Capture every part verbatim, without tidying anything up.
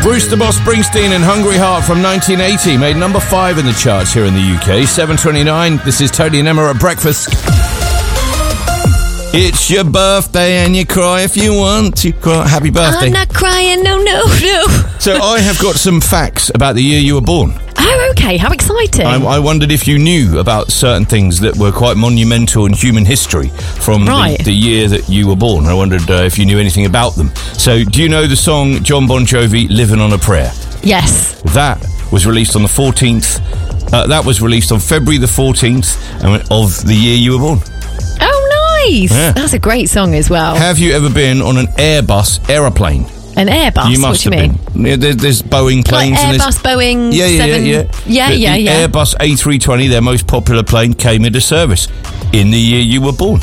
Bruce the Boss Springsteen and Hungry Heart from nineteen eighty made number five in the charts here in the U K. seven twenty-nine. This is Tony and Emma at breakfast. It's your birthday and you cry if you want to cry. Happy birthday. I'm not crying, no, no, no. So I have got some facts about the year you were born. Oh, okay, how exciting. I, I wondered if you knew about certain things that were quite monumental in human history from right. the, the year that you were born. I wondered uh, if you knew anything about them. So do you know the song John Bon Jovi, Living on a Prayer? Yes. That was released on the fourteenth. Uh, that was released on February the fourteenth of the year you were born. Oh, nice. Yeah. That's a great song as well. Have you ever been on an Airbus aeroplane? An Airbus? You must what do have you mean? been. Yeah, there's, there's Boeing planes. Like and Airbus, Boeing, yeah, yeah, seven... yeah, yeah. Yeah, the, yeah, the yeah. Airbus A three twenty, their most popular plane, came into service in the year you were born.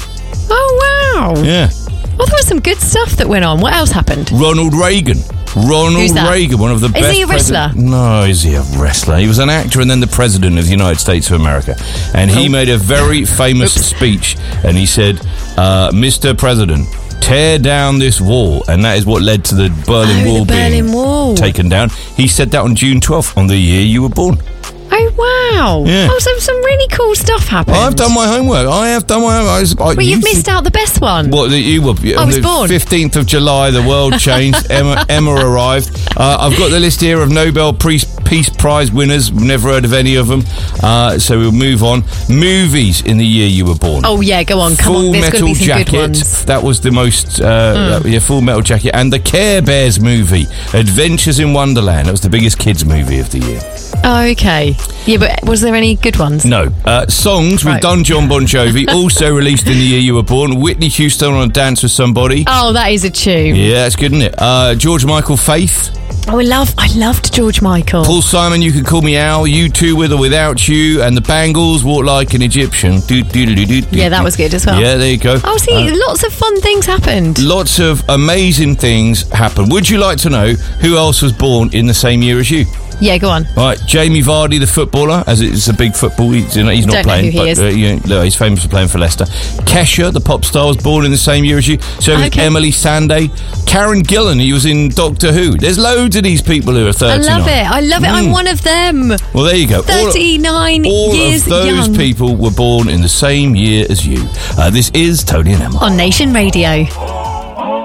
Oh, wow. Yeah. Well, there was some good stuff that went on. What else happened? Ronald Reagan. Ronald Who's that? Reagan, one of the Is best... he a wrestler? President- no, is he a wrestler? He was an actor and then the president of the United States of America. And he Oh. made a very famous speech. And he said, uh, Mister President, tear down this wall. And that is what led to the Berlin Oh, Wall the Berlin being Wall. taken down. He said that on June twelfth, on the year you were born. Oh, wow. Yeah. Oh, so some really cool stuff happened. I've done my homework. I have done my homework. I, I, But you've you missed out the best one. What, that you were... I was the born. fifteenth of July, the world changed. Emma, Emma arrived. Uh, I've got the list here of Nobel Peace, Peace Prize winners. Never heard of any of them. Uh, so we'll move on. Movies in the year you were born. Oh, yeah, go on. Come Full on, there's got to Metal be some Jacket. good ones. That was the most... Uh, Mm. yeah, Full Metal Jacket. And the Care Bears movie, Adventures in Wonderland. That was the biggest kids movie of the year. Oh, okay. Yeah, but was there any good ones? No. Uh, songs, we've Right. done John Bon Jovi, also released in the year you were born. Whitney Houston on Dance with Somebody. Oh, that is a tune. Yeah, that's good, isn't it? Uh, George Michael, Faith. Oh, I love, I loved George Michael. Paul Simon, You Can Call Me Al. You Two, With or Without You. And the Bangles, Walk Like an Egyptian. Do, do, do, do, do, Yeah, that was good as well. Yeah, there you go. Oh, see, Uh, lots of fun things happened. lots of amazing things happened. Would you like to know who else was born in the same year as you? Yeah, go on. All right, Jamie Vardy, the footballer, as it's a big football. He's, you know, he's not Don't know playing, who he but is. Uh, you know, he's famous for playing for Leicester. Kesha, the pop star, was born in the same year as you. So was Okay. Emily Sandé, Karen Gillan, he was in Doctor Who. There's loads of these people who are I thirty-nine. love it. I love it. I'm Mm. one of them. Well, there you go. All- thirty-nine All years of those young. people were born in the same year as you. Uh, this is Tony and Emma. On Nation Radio.